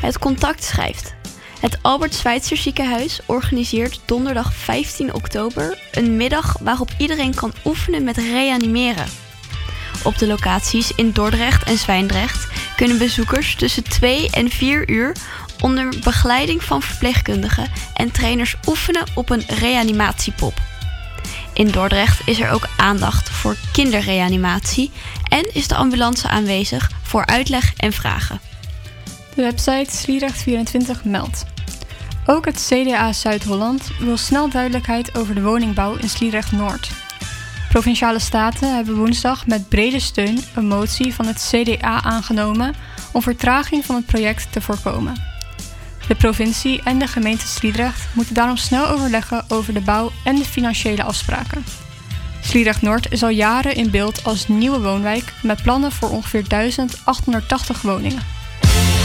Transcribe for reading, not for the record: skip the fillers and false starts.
Het Contact schrijft: het Albert Schweitzer ziekenhuis organiseert donderdag 15 oktober een middag waarop iedereen kan oefenen met reanimeren. Op de locaties in Dordrecht en Zwijndrecht kunnen bezoekers tussen 2 en 4 uur onder begeleiding van verpleegkundigen en trainers oefenen op een reanimatiepop. In Dordrecht is er ook aandacht voor kinderreanimatie en is de ambulance aanwezig voor uitleg en vragen. De website Sliedrecht24 meldt: ook het CDA Zuid-Holland wil snel duidelijkheid over de woningbouw in Sliedrecht-Noord. Provinciale staten hebben woensdag met brede steun een motie van het CDA aangenomen om vertraging van het project te voorkomen. De provincie en de gemeente Sliedrecht moeten daarom snel overleggen over de bouw en de financiële afspraken. Sliedrecht-Noord is al jaren in beeld als nieuwe woonwijk met plannen voor ongeveer 1880 woningen.